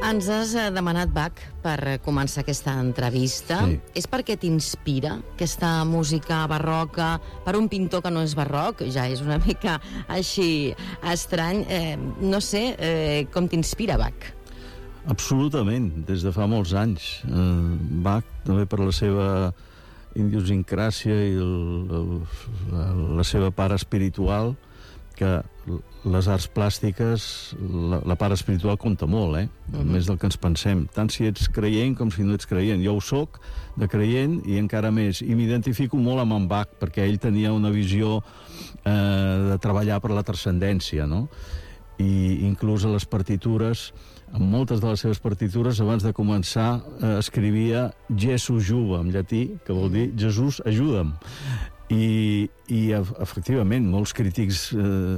Ens has demanat, Bach, per començar aquesta entrevista. Sí. És perquè t'inspira aquesta música barroca per un pintor que no és barroc? Ja és una mica així estrany. No sé, com t'inspira, Bach? Absolutament, des de fa molts anys. Bach, també per la seva idiosincràsia i la seva part espiritual, que les arts plàstiques, la part espiritual compta molt, més del que ens pensem, tant si ets creient com si no ets creient. Jo ho soc de creient i encara més, i m'identifico molt amb en Bach, perquè ell tenia una visió de treballar per la transcendència, no? I inclús a les partitures, en moltes de les seves partitures, abans de començar, escrivia Jesús juga, en llatí, que vol dir Jesús ajuda'm. I efectivament, molts crítics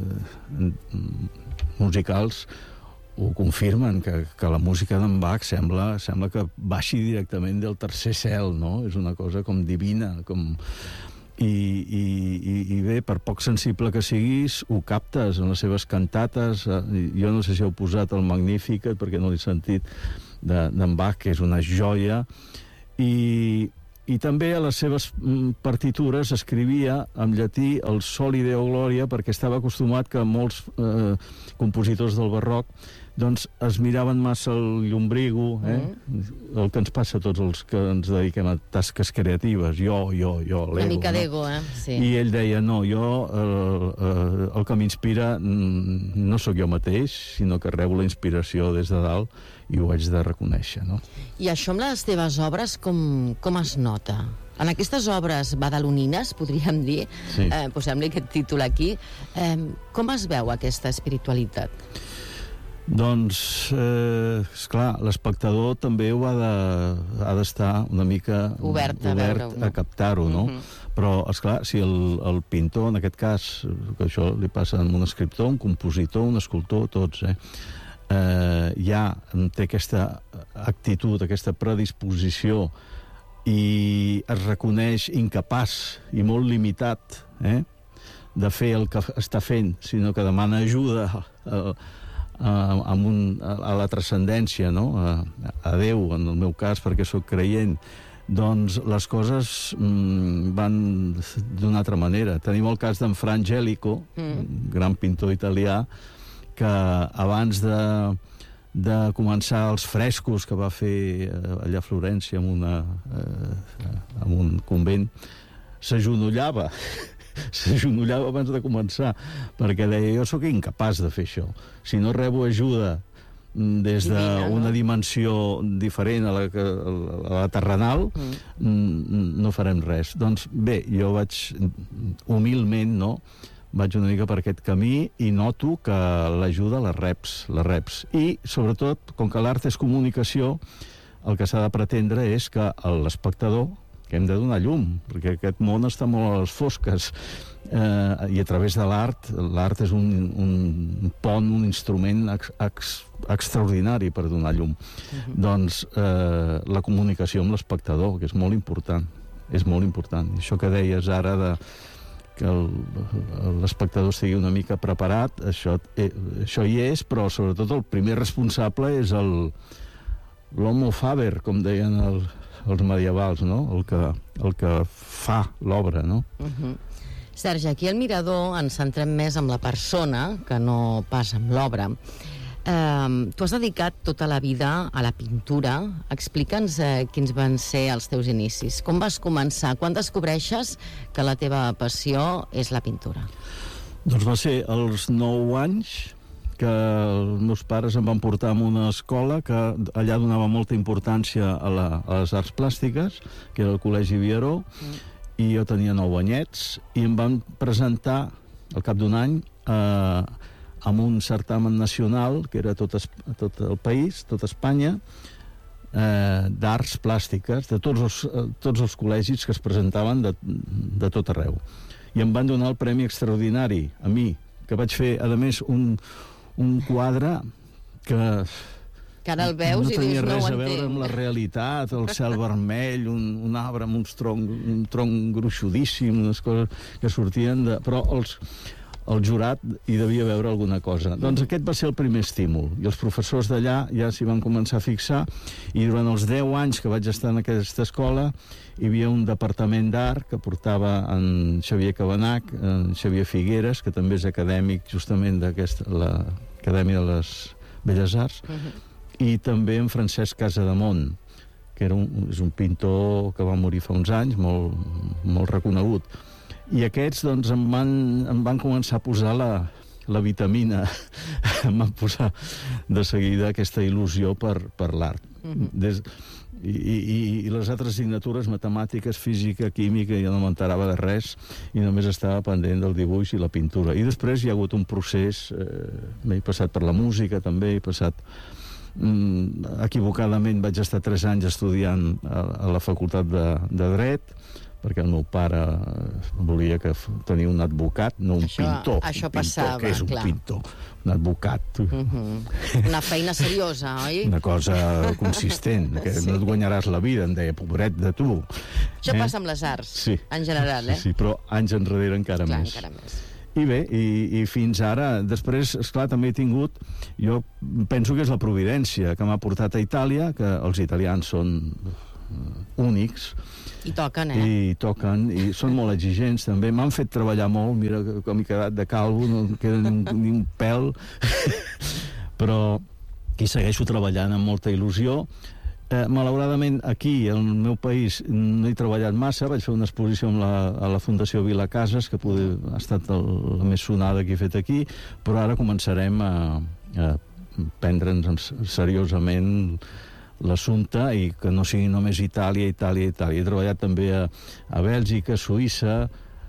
musicals ho confirmen, que la música d'en Bach sembla que baixi directament del tercer cel, no? És una cosa com divina, I bé, per poc sensible que siguis, ho captes en les seves cantates. Jo no sé si heu posat el Magnificat, perquè no l'he sentit, d'en Bach, que és una joia, i també a les seves partitures escrivia en llatí el Soli Deo Gloria, perquè estava acostumat que molts compositors del barroc doncs es miraven massa el llombrigo, el que ens passa a tots els que ens dediquem a tasques creatives, jo, l'ego. Una mica d'ego, sí. I ell deia, no, el que m'inspira no sóc jo mateix, sinó que rebo la inspiració des de dalt i ho haig de reconèixer, no? I això amb les teves obres com es nota? En aquestes obres badalonines, podríem dir, sí. Posem-li aquest títol aquí, com es veu aquesta espiritualitat? Doncs, esclar, l'espectador també ho ha d'estar una mica obert a captar-ho, no? Però, esclar, si el pintor, en aquest cas, que això li passa a un escriptor, un compositor, un escultor, tots, ja té aquesta actitud, aquesta predisposició i es reconeix incapaç i molt limitat de fer el que està fent, sinó que demana ajuda a la transcendència, no? A Déu, en el meu cas, perquè sóc creient, doncs les coses van d'una altra manera. Tenim el cas d'en Fra Angelico, gran pintor italià, que abans de començar els frescos que va fer allà a Florència en un convent, s'agenollava abans de començar, perquè deia, jo sóc incapaç de fer això. Si no rebo ajuda des d'una dimensió diferent a la terrenal, no farem res. Doncs bé, jo vaig humilment, no?, vaig una mica per aquest camí i noto que l'ajuda la reps. I, sobretot, com que l'art és comunicació, el que s'ha de pretendre és que l'espectador, que hem de donar llum, perquè aquest món està molt a les fosques, i a través de l'art és un pont, un instrument extraordinari per donar llum. Doncs la comunicació amb l'espectador, que és molt important, I això que deies ara que l'espectador estigui una mica preparat, això hi és, però sobretot el primer responsable és l'homo faber, com deien els medievals, no? El que fa l'obra, no? Sergi, aquí al Mirador ens centrem més en la persona que no pas en l'obra. Tu has dedicat tota la vida a la pintura. Explica'ns quins van ser els teus inicis. Com vas començar? Quan descobreixes que la teva passió és la pintura? Doncs va ser als 9 anys que els meus pares em van portar a una escola que allà donava molta importància a les arts plàstiques, que era el Col·legi Vieró, i jo tenia 9 anyets, i em van presentar, al cap d'un any, amb un certamen nacional, que era tot el país, tot Espanya, d'arts plàstiques, de tots els col·legis que es presentaven de tot arreu. I em van donar el premi extraordinari, a mi, que vaig fer, a més, un quadre que ara el veus no i dius, tenia no ho res a entenc. veure amb la realitat, el cel vermell, un arbre amb un tronc gruixudíssim, unes coses que sortien de... Però el jurat hi devia veure alguna cosa. Doncs aquest va ser el primer estímul, i els professors d'allà ja s'hi van començar a fixar, i durant els 10 anys que vaig estar en aquesta escola hi havia un departament d'art que portava en Xavier Cabanach, en Xavier Figueres, que també és acadèmic justament l'Acadèmia de les Belles Arts, i també en Francesc Casademont, que és un pintor que va morir fa uns anys, molt reconegut. I aquests, doncs, em van començar a posar la vitamina, em van posar de seguida aquesta il·lusió per l'art. I les altres assignatures, matemàtiques, física, química, jo no m'enterava de res i només estava pendent del dibuix i la pintura. I després hi ha hagut un procés, m'he passat per la música també, he passat... equivocadament vaig estar 3 anys estudiant a la facultat de Dret, perquè el meu pare volia tenir un advocat, no un pintor. Això passava, clar. Què és un pintor? Un advocat. Una feina seriosa, oi? Una cosa consistent, que no et guanyaràs la vida, em deia, pobret de tu. Això passa amb les arts, en general, Sí, però anys enrere encara més. Encara més. I bé, i fins ara, després, esclar, també he tingut, jo penso que és la providència que m'ha portat a Itàlia, que els italians són únics, i toquen, I toquen, i són molt exigents, també. M'han fet treballar molt, mira com he quedat de calvo, no em queda ni un pèl, però hi segueixo treballant amb molta il·lusió. Malauradament, aquí, al meu país, no he treballat massa. Vaig fer una exposició a la Fundació Vila Casas, que ha estat la més sonada que he fet aquí, però ara començarem a prendre'ns seriosament l'assumpte i que no sigui només Itàlia. He treballat també a Bèlgica, Suïssa,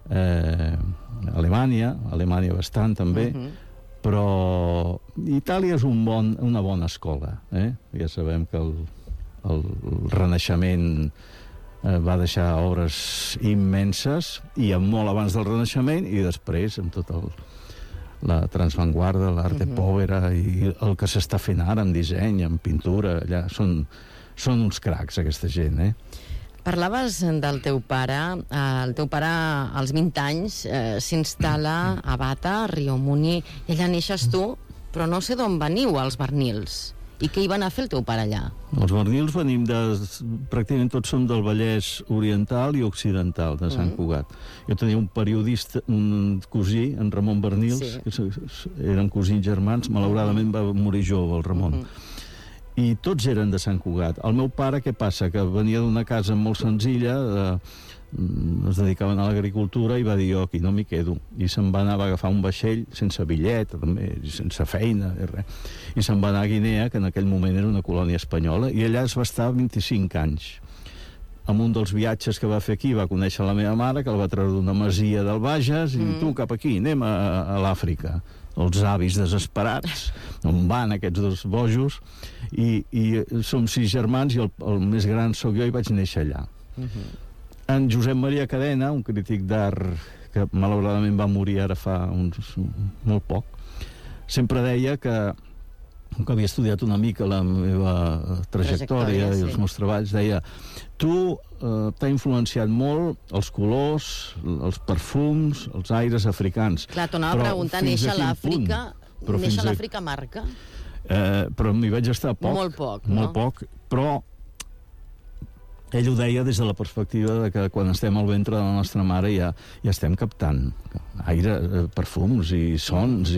Alemanya bastant també, però Itàlia és una bona escola. Ja sabem que el Renaixement va deixar obres immenses, i molt abans del Renaixement, i després amb tot la transvanguarda, l'arte povera, i el que s'està fent ara en disseny, en pintura, allà són uns cracs, aquesta gent, Parlaves del teu pare. El teu pare, als 20 anys, s'instal·la a Bata, a Riomuni, i allà neixes tu, però no sé d'on veniu, els Bernils. I què hi va anar a fer el teu pare allà? Els Bernils venim pràcticament tots som del Vallès Oriental i Occidental, de Sant Cugat. Jo tenia un periodista, un cosí, en Ramon Bernils, que eren cosins germans. Malauradament va morir jove, el Ramon. I tots eren de Sant Cugat. El meu pare, què passa? Que venia d'una casa molt senzilla, es dedicaven a l'agricultura, i va dir, jo aquí no m'hi quedo. I se'n va anar, va agafar un vaixell sense bitllet, també, sense feina, i se'n va anar a Guinea, que en aquell moment era una colònia espanyola, i allà es va estar 25 anys. En un dels viatges que va fer aquí va conèixer la meva mare, que el va treure d'una masia del Bages, i tu, cap aquí, anem a l'Àfrica. Els avis desesperats, on van aquests dos bojos, i som 6 germans, i el més gran sóc jo, i vaig néixer allà. En Josep Maria Cadena, un crític d'art que malauradament va morir ara fa molt poc, sempre deia que havia estudiat una mica la meva trajectòria i els meus treballs, deia, tu t'ha influenciat molt els colors, els perfums, els aires africans. Clar, t'ho anava a preguntar, néixer a l'Àfrica, néixer a l'Àfrica marca? Però m'hi vaig estar poc. Molt poc, no? Molt poc, però ell ho deia des de la perspectiva de que quan estem al ventre de la nostra mare ja estem captant aire, perfums i sons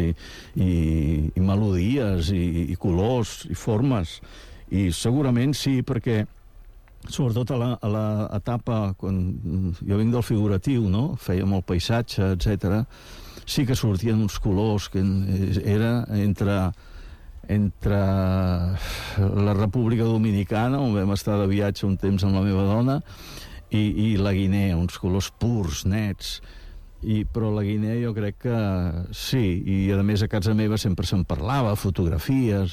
i melodies i colors i formes, i segurament sí, perquè sobretot a l'etapa quan jo vinc del figuratiu, no? Feia molt paisatge, etc. Sí que sortien uns colors que era entre la República Dominicana, on vam estar de viatge un temps amb la meva dona, i la Guinea, uns colors purs, nets. Però la Guinea jo crec que sí, i a més a casa meva sempre se'n parlava, fotografies,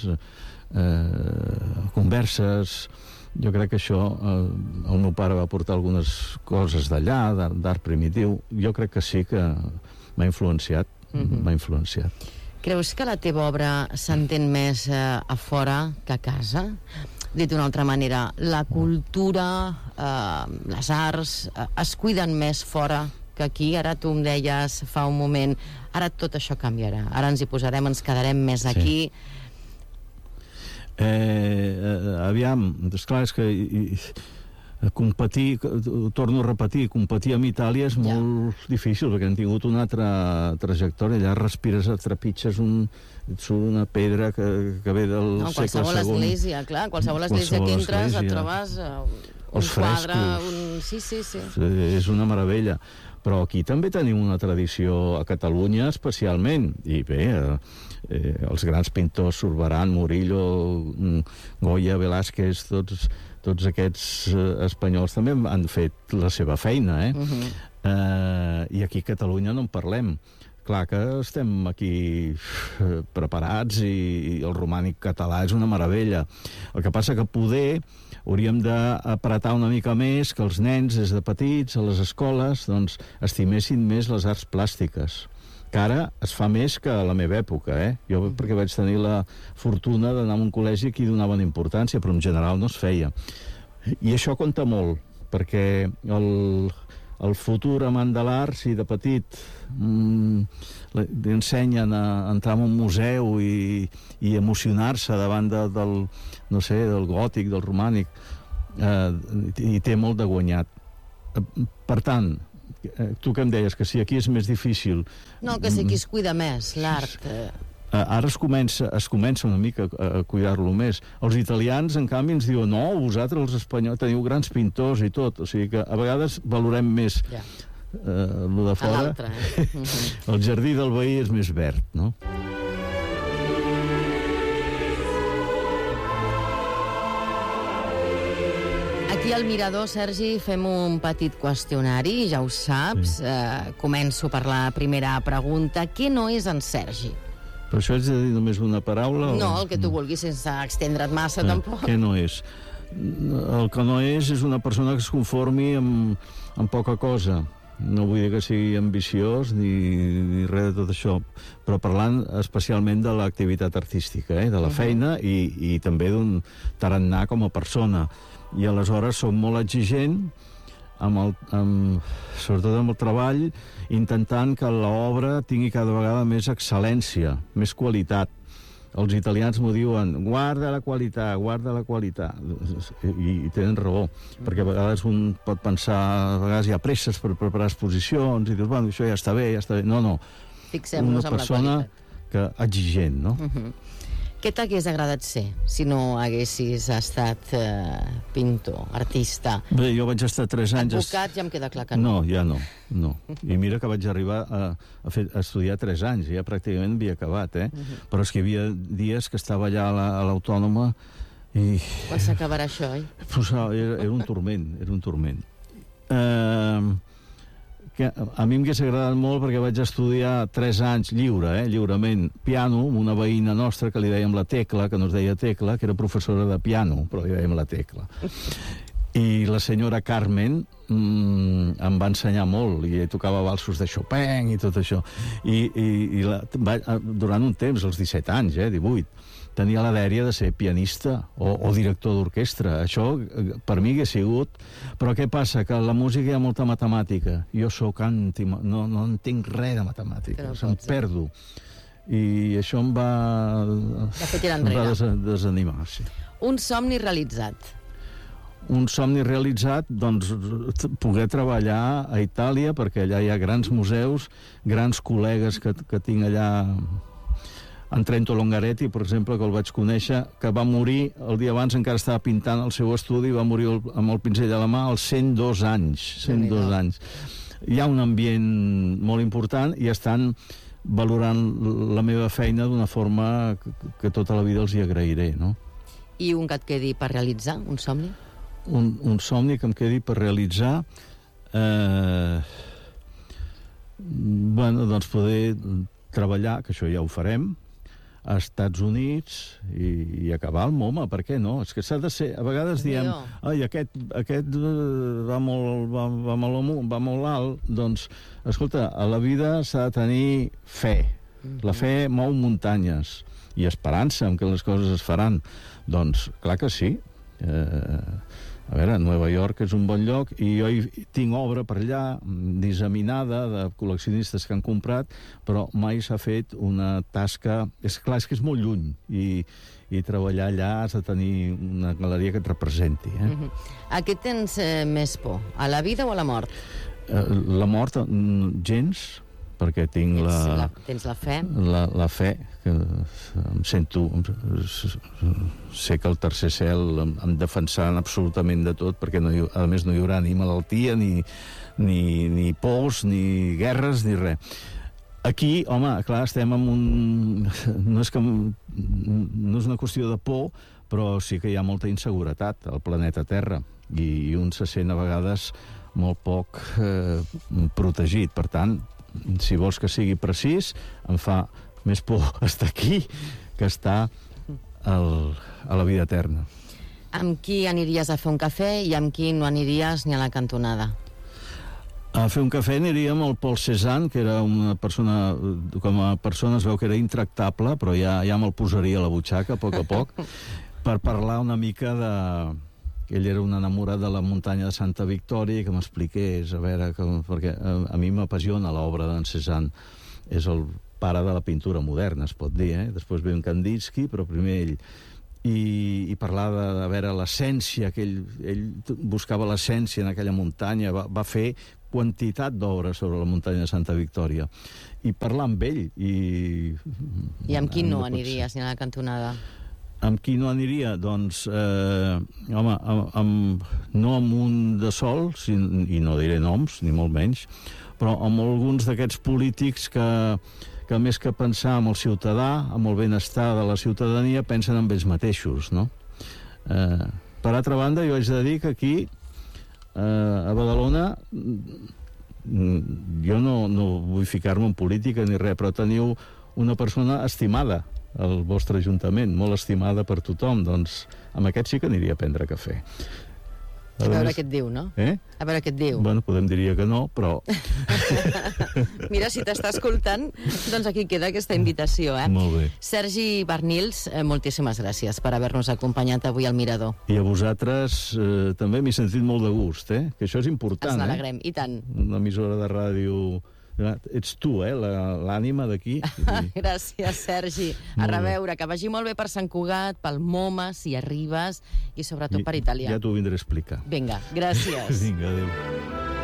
converses. Jo crec que això, el meu pare va portar algunes coses d'allà, d'art primitiu. Jo crec que sí que m'ha influenciat, Creus que la teva obra s'entén més a fora que a casa? Dit d'una altra manera, la cultura, les arts, es cuiden més fora que aquí, ara tu em deies fa un moment, ara tot això canviarà, ara ens hi posarem, ens quedarem més aquí. Aviam, esclar, és que competir, torno a repetir, competir amb Itàlia és molt difícil, perquè han tingut una altra trajectòria. Allà respires, trepitges surt una pedra que ve del segle II. Església, clar, qualsevol església que entres et trobes un quadre, Sí. És una meravella. Però aquí també tenim una tradició, a Catalunya especialment, i bé, els grans pintors, Zurbarán, Murillo, Goya, Velázquez, tots aquests espanyols també han fet la seva feina, i aquí a Catalunya no en parlem. Clar que estem aquí preparats i el romànic català és una meravella. El que passa que poder hauríem d'apretar una mica més que els nens des de petits a les escoles doncs estimessin més les arts plàstiques, que ara es fa més que a la meva època, Jo perquè vaig tenir la fortuna d'anar a un col·legi que hi donaven importància, però en general no es feia. I això compta molt, perquè el futur amant de l'art, si de petit li ensenyen a entrar en un museu i emocionar-se davant del gòtic, del romànic, i té molt de guanyat. Per tant, tu que em deies que si aquí és més difícil... No, que si aquí es cuida més l'art... Ara es comença una mica a cuidar-lo més. Els italians, en canvi, ens diuen no, vosaltres, els espanyols, teniu grans pintors i tot. O sigui que a vegades valorem més lo de fora. El jardí del veí és més verd, no? Aquí al Mirador, Sergi, fem un petit qüestionari, ja ho saps. Començo per la primera pregunta. Què no és en Sergi? Però això haig de dir només una paraula? No, el que tu vulguis, sense extendre't massa, tampoc. Què no és? El que no és una persona que es conformi amb poca cosa. No vull dir que sigui ambiciós ni res de tot això, però parlant especialment de l'activitat artística, de la feina i també d'un tarannà com a persona. I aleshores soc molt exigent, sobretot amb el treball, intentant que l'obra tingui cada vegada més excel·lència, més qualitat. Els italians m'ho diuen, guarda la qualitat, i tenen raó, perquè a vegades un pot pensar, a vegades hi ha presses per preparar exposicions, i dius, bueno, això ja està bé. No. Fixem-nos en la qualitat. Una persona exigent, no? Què t'hagués agradat ser si no haguessis estat pintor, artista? Bé, jo vaig estar 3 anys... Advocat ja em queda clar que no. No, ja no. I mira que vaig arribar a estudiar 3 anys, ja pràcticament havia acabat, Però és que hi havia dies que estava allà a l'Autònoma i... Quan s'acabarà això, oi? Era un turment, que a mi m'hagués agradat molt perquè vaig estudiar 3 anys lliurement, piano, amb una veïna nostra que li dèiem la Tecla, que no es deia Tecla, que era professora de piano, però li dèiem la Tecla. I la senyora Carmen em va ensenyar molt, i tocava valsos de Chopin i tot això. Durant un temps, als 17 anys, 18, tenia la dèria de ser pianista o director d'orquestra. Això per mi hauria sigut... Però què passa? Que a la música hi ha molta matemàtica. Jo sóc no entenc res de matemàtiques, em perdo. I això em va desanimar, sí. Un somni realitzat. Un somni realitzat, doncs, poder treballar a Itàlia, perquè allà hi ha grans museus, grans col·legues que tinc allà... En Trento Longaretti, per exemple, que el vaig conèixer, que va morir el dia abans, encara estava pintant el seu estudi, va morir amb el pinzell a la mà als 102 anys. 102 anys. Hi ha un ambient molt important i estan valorant la meva feina d'una forma que tota la vida els hi agrairé, no? I un que et quedi per realitzar, un somni? Un somni que em quedi per realitzar... Bueno, doncs poder treballar, que això ja ho farem, a Estats Units i acabar el MoMA, per què no? És que s'ha de ser... A vegades diem, ai, aquest va molt alt. Doncs, escolta, a la vida s'ha de tenir fe. La fe mou muntanyes i esperança en que les coses es faran. Doncs, clar que sí. A veure, Nova York és un bon lloc i jo tinc obra per allà, disseminada, de col·leccionistes que han comprat, però mai s'ha fet una tasca... És clar, és que és molt lluny i treballar allà has de tenir una galeria que et representi. A què tens més por? A la vida o a la mort? La mort, gens, perquè tinc Tens la fe? La fe, que em sento... Sé que el tercer cel em defensaran absolutament de tot, perquè a més no hi haurà ni malaltia, ni pors, ni guerres, ni res. Aquí, home, clar, estem en un... No és una qüestió de por, però sí que hi ha molta inseguretat al planeta Terra, i un se sent a vegades molt poc protegit. Per tant, si vols que sigui precís, em fa més por estar aquí que estar a la vida eterna. Amb qui aniries a fer un cafè i amb qui no aniries ni a la cantonada? A fer un cafè aniria amb el Paul Cézanne, que era una persona, com a persona es veu que era intractable, però ja me'l posaria a la butxaca a poc, per parlar una mica de... Ell era un enamorat de la muntanya de Santa Victòria, que m'expliqués, a veure, perquè a mi m'apassiona l'obra d'en Cézanne. És el pare de la pintura moderna, es pot dir, Després ve en Kandinsky, però primer ell. I parlar de veure l'essència, que ell buscava l'essència en aquella muntanya, va fer quantitat d'obres sobre la muntanya de Santa Victòria. I parlar amb ell. I amb qui no aniries ni a la cantonada? Amb qui no aniria? Doncs, home, no amb un de sol, i no diré noms, ni molt menys, però amb alguns d'aquests polítics que més que pensar en el ciutadà, amb el benestar de la ciutadania, pensen en ells mateixos, no? Per altra banda, jo haig de dir que aquí, a Badalona, jo no vull ficar-me en política ni res, però teniu una persona estimada al vostre ajuntament, molt estimada per tothom, doncs amb aquest sí que aniria a prendre cafè. A veure què et diu, no? A veure què et diu. Bueno, diria que no, però... Mira, si t'està escoltant, doncs aquí queda aquesta invitació, Molt bé. Sergi Barnils, moltíssimes gràcies per haver-nos acompanyat avui al Mirador. I a vosaltres també m'he sentit molt de gust, que això és important, Ens n'alegrem, i tant. Una emissora de ràdio... Ets tu, l'ànima d'aquí. Gràcies, Sergi. A reveure, que vagi molt bé per Sant Cugat, pel MoMA, si arribes, i sobretot per Itàlia. Ja t'ho vindré a explicar. Vinga, gràcies. Vinga, adéu.